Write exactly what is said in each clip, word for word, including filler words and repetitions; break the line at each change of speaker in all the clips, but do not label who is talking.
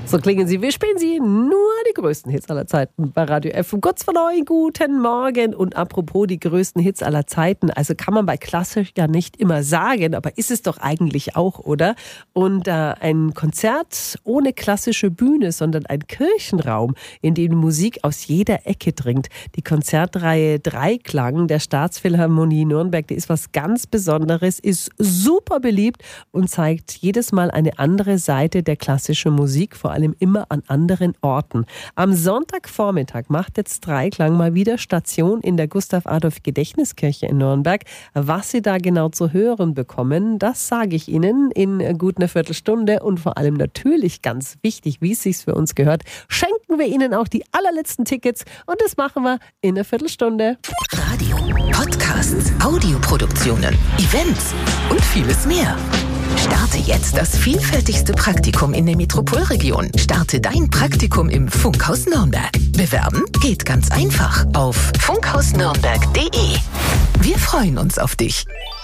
So klingen sie. Wir spielen sie nur die größten Hits aller Zeiten bei Radio F. Um kurz vor neun, guten Morgen. Und apropos die größten Hits aller Zeiten, also kann man bei klassisch ja nicht immer sagen, aber ist es doch eigentlich auch, oder? Und äh, ein Konzert ohne klassische Bühne, sondern ein Kirchenraum, in dem Musik aus jeder Ecke dringt. Die Konzertreihe Dreiklang der Staatsphilharmonie Nürnberg, die ist was ganz Besonderes, ist super beliebt und zeigt jedes Mal eine andere Seite der klassischen Musik, vor allem immer an anderen Orten. Am Sonntagvormittag macht jetzt Dreiklang mal wieder Station in der Gustav-Adolf-Gedächtniskirche in Nürnberg. Was Sie da genau zu hören bekommen, das sage ich Ihnen in gut einer Viertelstunde und vor allem natürlich ganz wichtig, wie es sich für uns gehört, schenken wir Ihnen auch die allerletzten Tickets und das machen wir in einer Viertelstunde.
Radio, Podcasts, Audioproduktionen, Events und vieles mehr. Starte jetzt das vielfältigste Praktikum in der Metropolregion. Starte dein Praktikum im Funkhaus Nürnberg. Bewerben geht ganz einfach auf funkhausnürnberg punkt de. Wir freuen uns auf dich.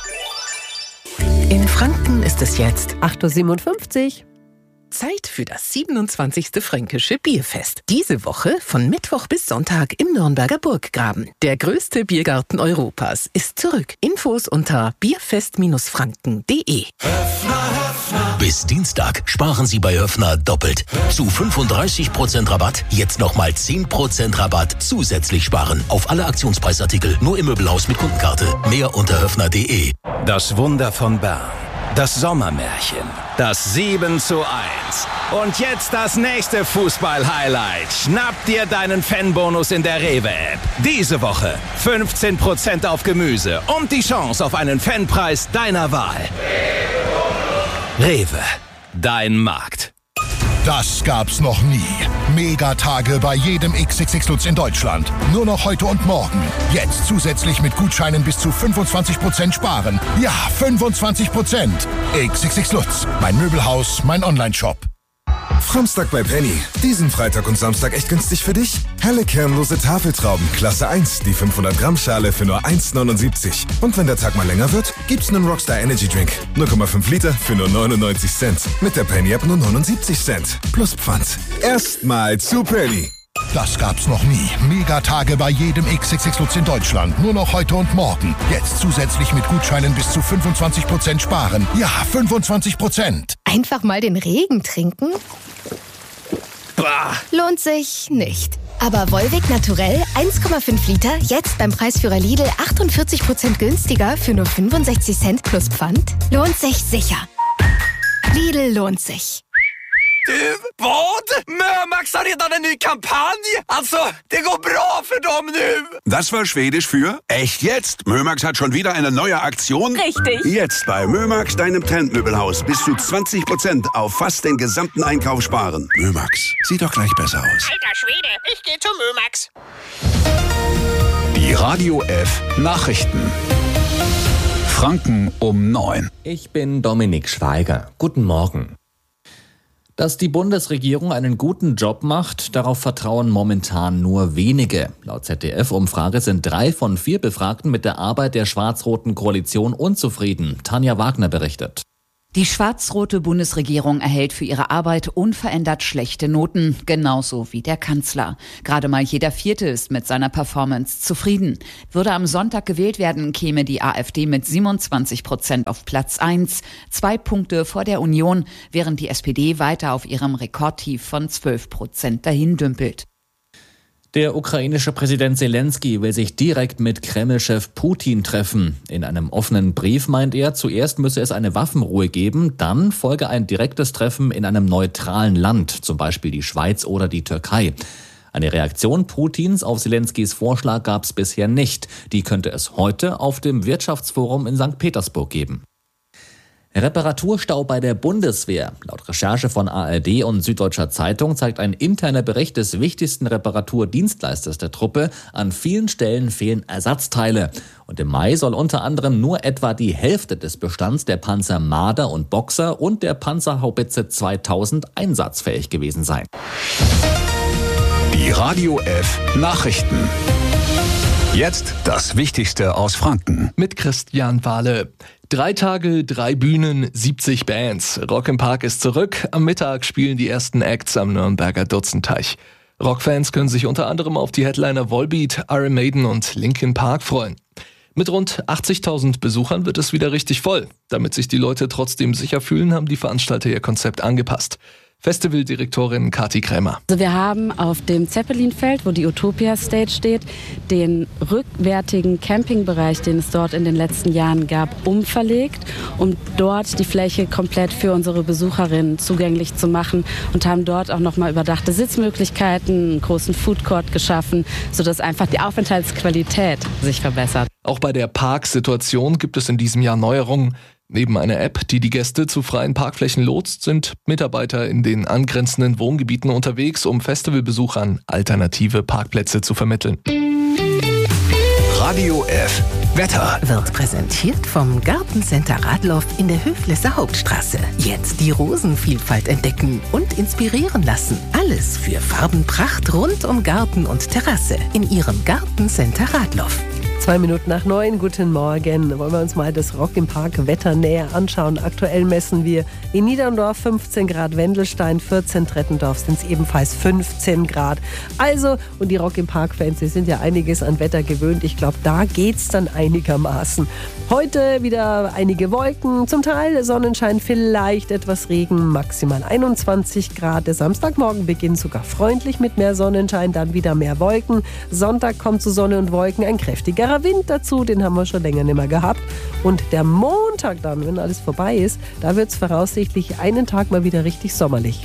In Franken ist es jetzt
acht Uhr siebenundfünfzig.
Zeit für das siebenundzwanzigste Fränkische Bierfest. Diese Woche von Mittwoch bis Sonntag im Nürnberger Burggraben. Der größte Biergarten Europas ist zurück. Infos unter bierfest Franken punkt de.
Bis Dienstag sparen Sie bei Höffner doppelt. Zu fünfunddreißig Prozent Rabatt, jetzt nochmal zehn Prozent Rabatt zusätzlich sparen. Auf alle Aktionspreisartikel, nur im Möbelhaus mit Kundenkarte. Mehr unter höffner punkt de.
Das Wunder von Bern. Das Sommermärchen. Das sieben zu eins. Und jetzt das nächste Fußball-Highlight. Schnapp dir deinen Fanbonus in der Rewe-App. Diese Woche fünfzehn Prozent auf Gemüse und die Chance auf einen Fanpreis deiner Wahl. Rewe, dein Markt.
Das gab's noch nie. Megatage bei jedem X X X Lutz in Deutschland. Nur noch heute und morgen. Jetzt zusätzlich mit Gutscheinen bis zu fünfundzwanzig Prozent sparen. Ja, fünfundzwanzig Prozent. X X X Lutz, mein Möbelhaus, mein Onlineshop.
Samstag bei Penny. Diesen Freitag und Samstag echt günstig für dich? Helle kernlose Tafeltrauben, Klasse eins, die fünfhundert Gramm Schale für nur eins neunundsiebzig. Und wenn der Tag mal länger wird, gibt's einen Rockstar Energy Drink. null Komma fünf Liter für nur neunundneunzig Cent. Mit der Penny App nur neunundsiebzig Cent. Plus Pfand. Erstmal zu Penny.
Das gab's noch nie. Megatage bei jedem X X X Lutz in Deutschland. Nur noch heute und morgen. Jetzt zusätzlich mit Gutscheinen bis zu fünfundzwanzig Prozent sparen. Ja, fünfundzwanzig Prozent.
Einfach mal den Regen trinken?
Bah.
Lohnt sich nicht. Aber Volvic Naturell eins Komma fünf Liter, jetzt beim Preisführer Lidl achtundvierzig Prozent günstiger für nur fünfundsechzig Cent plus Pfand? Lohnt sich sicher. Lidl lohnt sich.
Du, vad? Mömax har redan en ny kampanj. Alltså, det går bra för dem nu.
Das war Schwedisch für echt jetzt. Mömax hat schon wieder eine neue Aktion.
Richtig.
Jetzt bei Mömax, deinem Trendmöbelhaus. Bis zu zwanzig Prozent auf fast den gesamten Einkauf sparen. Mömax, sieht doch gleich besser aus.
Alter Schwede, ich gehe zu Mömax.
Die Radio F Nachrichten. Franken um neun.
Ich bin Dominik Schweiger. Guten Morgen. Dass die Bundesregierung einen guten Job macht, darauf vertrauen momentan nur wenige. Laut Z D F-Umfrage sind drei von vier Befragten mit der Arbeit der schwarz-roten Koalition unzufrieden. Tanja Wagner berichtet.
Die schwarz-rote Bundesregierung erhält für ihre Arbeit unverändert schlechte Noten, genauso wie der Kanzler. Gerade mal jeder Vierte ist mit seiner Performance zufrieden. Würde am Sonntag gewählt werden, käme die AfD mit siebenundzwanzig Prozent auf Platz eins, zwei Punkte vor der Union, während die S P D weiter auf ihrem Rekordtief von zwölf Prozent dahin dümpelt.
Der ukrainische Präsident Zelensky will sich direkt mit Kreml-Chef Putin treffen. In einem offenen Brief meint er, zuerst müsse es eine Waffenruhe geben, dann folge ein direktes Treffen in einem neutralen Land, zum Beispiel die Schweiz oder die Türkei. Eine Reaktion Putins auf Zelenskys Vorschlag gab es bisher nicht. Die könnte es heute auf dem Wirtschaftsforum in Sankt Petersburg geben. Reparaturstau bei der Bundeswehr. Laut Recherche von A R D und Süddeutscher Zeitung zeigt ein interner Bericht des wichtigsten Reparaturdienstleisters der Truppe, an vielen Stellen fehlen Ersatzteile. Und im Mai soll unter anderem nur etwa die Hälfte des Bestands der Panzer Marder und Boxer und der Panzerhaubitze zweitausend einsatzfähig gewesen sein.
Die Radio F Nachrichten. Jetzt das Wichtigste aus Franken.
Mit Christian Wahle. Drei Tage, drei Bühnen, siebzig Bands. Rock im Park ist zurück. Am Mittag spielen die ersten Acts am Nürnberger Dutzendteich. Rockfans können sich unter anderem auf die Headliner Volbeat, Iron Maiden und Linkin Park freuen. Mit rund achtzigtausend Besuchern wird es wieder richtig voll. Damit sich die Leute trotzdem sicher fühlen, haben die Veranstalter ihr Konzept angepasst. Festivaldirektorin Kati Krämer.
Also wir haben auf dem Zeppelinfeld, wo die Utopia Stage steht, den rückwärtigen Campingbereich, den es dort in den letzten Jahren gab, umverlegt, um dort die Fläche komplett für unsere Besucherinnen zugänglich zu machen und haben dort auch nochmal überdachte Sitzmöglichkeiten, einen großen Foodcourt geschaffen, sodass einfach die Aufenthaltsqualität sich verbessert.
Auch bei der Parksituation gibt es in diesem Jahr Neuerungen. Neben einer App, die die Gäste zu freien Parkflächen lotst, sind Mitarbeiter in den angrenzenden Wohngebieten unterwegs, um Festivalbesuchern alternative Parkplätze zu vermitteln.
Radio F. Wetter
Wird präsentiert vom Gartencenter Radloff in der Höflesser Hauptstraße. Jetzt die Rosenvielfalt entdecken und inspirieren lassen. Alles für Farbenpracht rund um Garten und Terrasse in Ihrem Gartencenter Radloff.
Zwei Minuten nach neun, guten Morgen. Wollen wir uns mal das Rock im Park Wetter näher anschauen. Aktuell messen wir in Niederndorf fünfzehn Grad, Wendelstein vierzehn, Trettendorf sind es ebenfalls fünfzehn Grad. Also, und die Rock im Park Fans, die sind ja einiges an Wetter gewöhnt. Ich glaube, da geht's dann einigermaßen. Heute wieder einige Wolken, zum Teil Sonnenschein, vielleicht etwas Regen, maximal einundzwanzig Grad. Der Samstagmorgen beginnt sogar freundlich mit mehr Sonnenschein, dann wieder mehr Wolken. Sonntag kommt zu Sonne und Wolken ein kräftigerer Wind dazu, den haben wir schon länger nicht mehr gehabt. Und der Montag dann, wenn alles vorbei ist, da wird es voraussichtlich einen Tag mal wieder richtig sommerlich.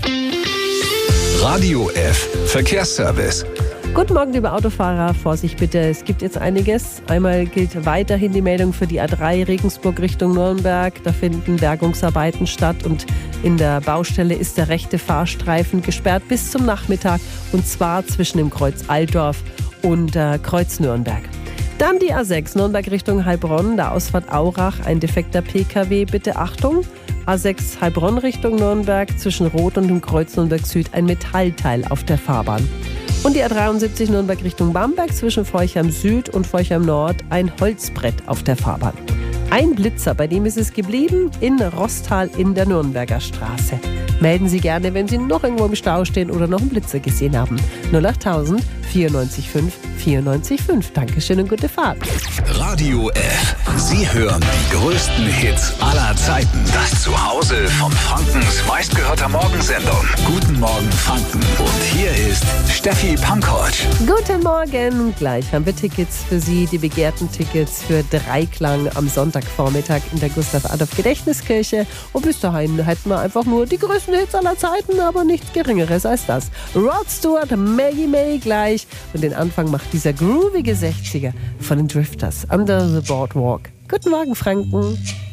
Radio F. Verkehrsservice.
Guten Morgen, liebe Autofahrer. Vorsicht bitte, es gibt jetzt einiges. Einmal gilt weiterhin die Meldung für die A drei Regensburg Richtung Nürnberg. Da finden Bergungsarbeiten statt und in der Baustelle ist der rechte Fahrstreifen gesperrt bis zum Nachmittag und zwar zwischen dem Kreuz Altdorf und äh, Kreuz Nürnberg. Dann die A sechs, Nürnberg Richtung Heilbronn, der Ausfahrt Aurach, ein defekter P K W, bitte Achtung. A sechs Heilbronn Richtung Nürnberg, zwischen Rot und dem Kreuz Nürnberg Süd ein Metallteil auf der Fahrbahn. Und die A dreiundsiebzig Nürnberg Richtung Bamberg, zwischen Forchheim Süd und Forchheim Nord ein Holzbrett auf der Fahrbahn. Ein Blitzer, bei dem ist es geblieben, in Rostal in der Nürnberger Straße. Melden Sie gerne, wenn Sie noch irgendwo im Stau stehen oder noch einen Blitzer gesehen haben. null achttausend vierundneunzig fünf vierundneunzig fünf. Dankeschön und gute Fahrt.
Radio F. Sie hören die größten Hits aller Zeiten. Das Zuhause von Frankens meistgehörter Morgensendung. Guten Morgen Franken. Und hier ist Steffi Pankovic.
Guten Morgen. Gleich haben wir Tickets für Sie, die begehrten Tickets für Dreiklang am Sonntagvormittag in der Gustav-Adolf-Gedächtniskirche. Und bis dahin hätten wir einfach nur die größten Hits aller Zeiten, aber nichts Geringeres als das. Rod Stewart, Maggie May gleich. Und den Anfang macht dieser groovige sechziger von den Drifters, Under the Boardwalk. Guten Morgen, Franken.